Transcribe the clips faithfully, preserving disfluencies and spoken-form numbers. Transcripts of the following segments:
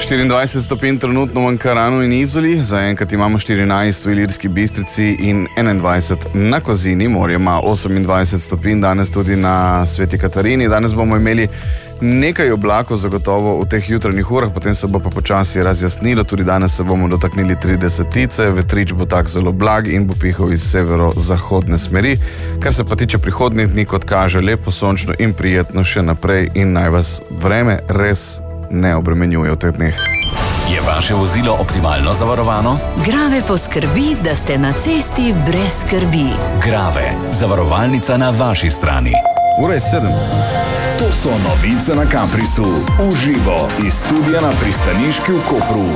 štiriindvajset stopinj trenutno v Ankaranu in Izoli, zaenkrat imamo štirinajst v Ilirski Bistrici in enaindvajset na Kozini, morje ima osemindvajset stopinj, danes tudi na Sveti Katarini. Danes bomo imeli nekaj oblakov zagotovo v teh jutranjih urah, potem se bo pa počasi razjasnilo, tudi danes se bomo dotaknili tridesetice, vetrič bo tak zelo blag in bo pihal iz severo-zahodne smeri. Kar se pa tiče prihodnjih dni, kot kaže, lepo, sončno in prijetno še naprej in naj vas vreme res ne obremenjuje v teh dneh. Je vaše vozilo optimalno zavarovano? Grave poskrbi, da ste na cesti brez skrbi. Grave, zavarovalnica na vaši strani. Ura je sedem. To so novice na Caprisu. Uživo iz studia na Pristaniški v Kopru.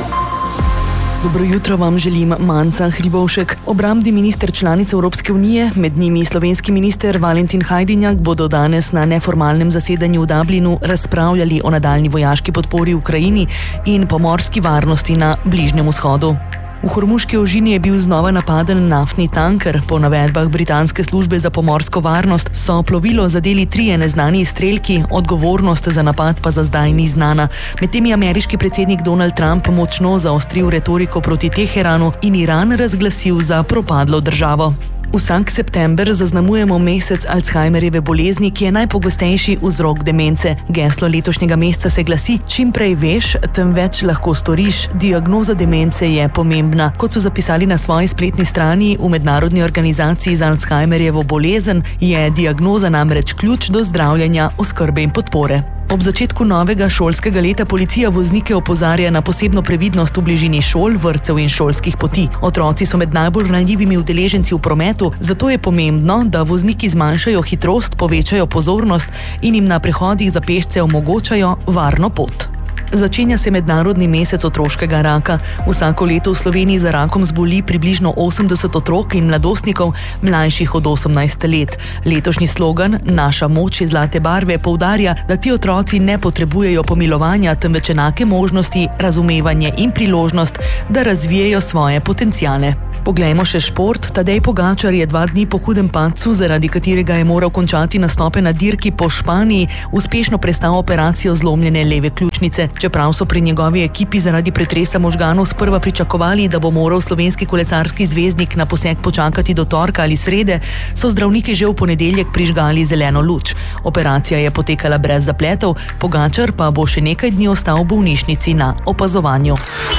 Dobro jutro vam želim, Manca Hribovšek. Obrambni minister članice Evropske unije, med njimi slovenski minister Valentin Hajdinjak, bodo danes na neformalnem zasedanju v Dublinu razpravljali o nadaljnji vojaški podpori Ukrajini in pomorski varnosti na Bližnjem vzhodu. V Hormuški ožini je bil znova napaden naftni tanker. Po navedbah britanske službe za pomorsko varnost so plovilo zadeli trije neznani izstrelki, odgovornost za napad pa za zdaj ni znana. Medtem je ameriški predsednik Donald Trump močno zaostril retoriko proti Teheranu in Iran razglasil za propadlo državo. Vsak september zaznamujemo mesec Alzheimerjeve bolezni, ki je najpogostejši vzrok demence. Geslo letošnjega meseca se glasi: čim prej veš, tem več lahko storiš. Diagnoza demence je pomembna. Kot so zapisali na svoji spletni strani, v mednarodni organizaciji za Alzheimerjevo bolezen je diagnoza namreč ključ do zdravljenja, oskrbe in podpore. Ob začetku novega šolskega leta policija voznike opozarja na posebno previdnost v bližini šol, vrtcev in šolskih poti. Otroci so med najbolj ranljivimi udeleženci v prometu, zato je pomembno, da vozniki zmanjšajo hitrost, povečajo pozornost in jim na prehodih za pešce omogočajo varno pot. Začenja se mednarodni mesec otroškega raka. Vsako leto v Sloveniji za rakom zboli približno osemdeset otrok in mladostnikov, mlajših od osemnajst let. Letošnji slogan Naša moč je zlate barve poudarja, da ti otroci ne potrebujejo pomilovanja, temveč enake možnosti, razumevanje in priložnost, da razvijejo svoje potenciale. Poglejmo še šport. Tadej Pogačar je dva dni po hudem padcu, zaradi katerega je moral končati nastope na dirki po Španiji, uspešno prestal operacijo zlomljene leve ključnice. Čeprav so pri njegovi ekipi zaradi pretresa možganov sprva pričakovali, da bo moral slovenski kolesarski zvezdnik na poseg počakati do torka ali srede, so zdravniki že v ponedeljek prižgali zeleno luč. Operacija je potekala brez zapletov, Pogačar pa bo še nekaj dni ostal v bolnišnici na opazovanju.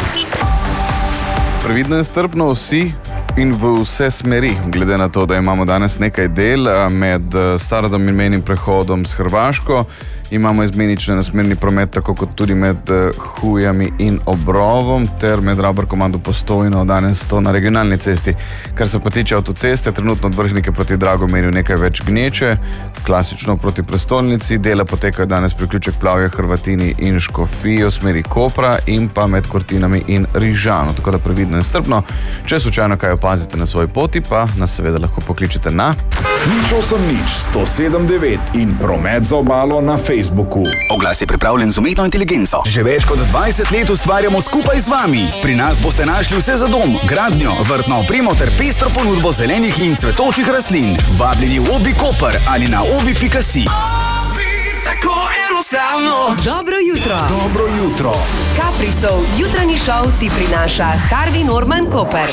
Previdno in strpno vsi in v vse smeri, glede na to, da imamo danes nekaj del med Starodom in mejnim prehodom s Hrvaško. Imamo izmenični nasmerni promet, tako kot tudi med Hujami in Obrovom, ter med Rabar-Komando Postojno, danes to na regionalni cesti. Kar se pa tiče avtoceste, trenutno od Vrhnike proti Dragomerju nekaj več gneče, klasično proti prestolnici, dela potekajo danes priključek Plavje, Hrvatini in Škofijo, smeri Kopra in pa med Kortinami in Rižano, tako da previdno in strpno. Če slučajno kaj opazite na svoji poti, pa nas seveda lahko pokličete na nič osem nič sto sedem devet in promet za obalo na Facebooku. Oglas je pripravljen z umetno inteligenco. Že več kot dvajset let ustvarjamo skupaj z vami. Pri nas boste našli vse za dom, gradnjo, vrtno opremo ter pestro ponudbo zelenih in cvetočih rastlin. Vabljeni v Obi Koper ali na obi pika si. Tako enostavno. Dobro jutro. Dobro jutro. Caprisov jutranji šov ti prinaša Harvey Norman Koper.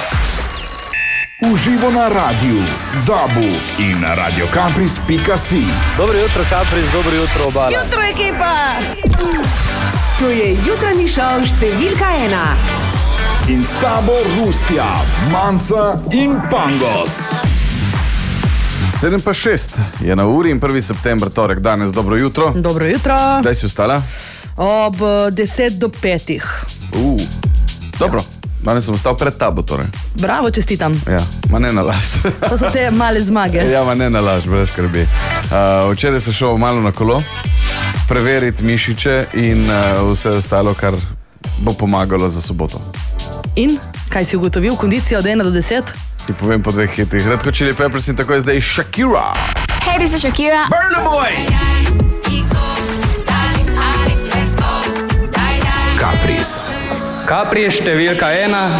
Uživo na radiju, Dabu in na radio capris pika si. Dobro jutro, Capris, dobro jutro, obala. Jutro, ekipa! To je jutranji šov številka ena. In s tabo Rustja, Manca in Pangos. sedem pa šest je na uri in prvi september, torek, danes. Dobro jutro. Dobro jutro. Kdaj si vstala? Ob deset do petih. Uh, dobro. Danes sem vstal pred tabo, torej. Bravo, čestitam. Ja, ma ne nalaž. To so te male zmage. Ja, ma ne nalaž, brez skrbi. Uh, včeraj sem šel malo na kolo, preveriti mišiče in uh, vse ostalo, kar bo pomagalo za soboto. In? Kaj si ugotovil? Kondicijo od ena do deset? Ti povem po dveh hitih. Red Hot Chili Peppers in tako je zdaj Shakira. Hey, this is Shakira. Burna Boy. Capris. Capri je številka ena.